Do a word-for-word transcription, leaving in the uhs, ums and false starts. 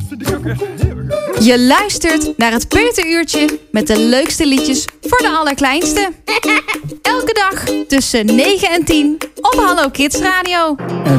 vind ik ook echt heel erg. Je luistert naar het Peuteruurtje met de leukste liedjes voor de allerkleinste. Elke dag tussen negen en tien op Hallo Kids Radio.